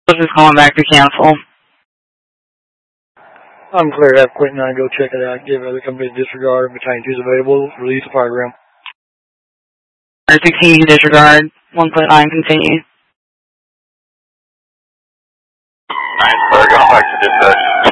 Just calling back to cancel. I'm clear to have Quentin 9 go check it out. Give other companies disregard. Battalion 2 is available. Release the program. 16 disregard. 1.9 continue. 9 star, going back to dispatch.